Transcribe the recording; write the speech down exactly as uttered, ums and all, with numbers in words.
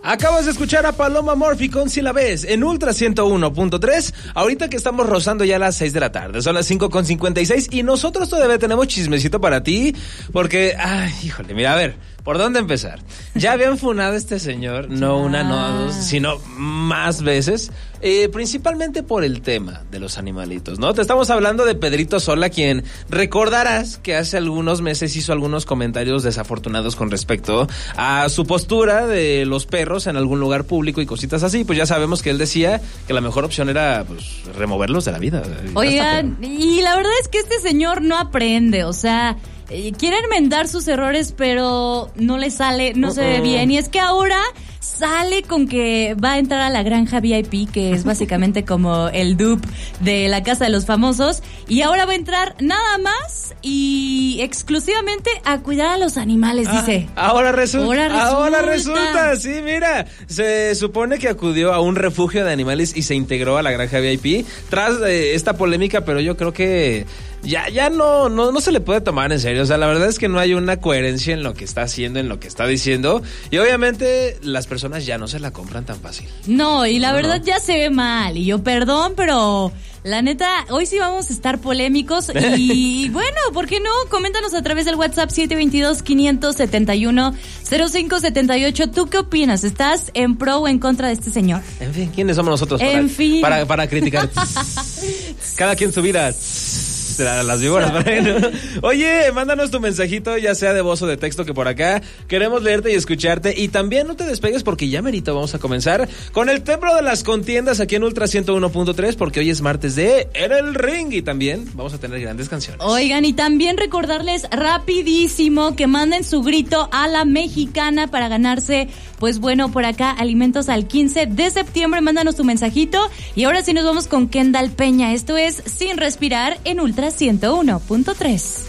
Acabas de escuchar a Paloma Murphy con Si la ves en Ultra ciento uno punto tres. Ahorita que estamos rozando ya las seis de la tarde, son las cinco con cincuenta y seis y nosotros todavía tenemos chismecito para ti, porque, ay, híjole, mira, a ver, ¿por dónde empezar? Ya habían funado a este señor, no una, no dos, sino más veces, eh, principalmente por el tema de los animalitos, ¿no? Te estamos hablando de Pedrito Sola, quien recordarás que hace algunos meses hizo algunos comentarios desafortunados con respecto a su postura de los perros en algún lugar público y cositas así. Pues ya sabemos que él decía que la mejor opción era, pues, removerlos de la vida. Oigan, y la verdad es que este señor no aprende, o sea, quiere enmendar sus errores, pero no le sale, no uh-uh. se ve bien. Y es que ahora sale con que va a entrar a la granja V I P, que es básicamente como el dupe de la Casa de los Famosos. Y ahora va a entrar nada más y exclusivamente a cuidar a los animales, ah, dice. Ahora resulta, ahora resulta. Ahora resulta, sí, mira. Se supone que acudió a un refugio de animales y se integró a la granja V I P tras eh, esta polémica, pero yo creo que ya, ya no, no, no se le puede tomar en serio. O sea, la verdad es que no hay una coherencia en lo que está haciendo, en lo que está diciendo. Y obviamente las personas ya no se la compran tan fácil. No, y la no, verdad no. ya se ve mal. Y yo, perdón, pero la neta, hoy sí vamos a estar polémicos. Y bueno, ¿por qué no? Coméntanos a través del WhatsApp siete dos dos, cinco siete uno, cero cinco siete ocho. ¿Tú qué opinas? ¿Estás en pro o en contra de este señor? En fin, ¿quiénes somos nosotros para, en fin. para, para criticar? Cada quien su vida. Las víboras, ¿no? Oye, mándanos tu mensajito, ya sea de voz o de texto, que por acá queremos leerte y escucharte. Y también no te despegues, porque ya merito vamos a comenzar con el templo de las contiendas aquí en Ultra ciento uno punto tres, porque hoy es martes de En el Ring y también vamos a tener grandes canciones. Oigan, y también recordarles rapidísimo que manden su grito a la mexicana para ganarse, pues bueno, por acá alimentos al quince de septiembre. Mándanos tu mensajito. Y ahora sí nos vamos con Kendall Peña. Esto es Sin Respirar en Ultra ciento uno punto tres.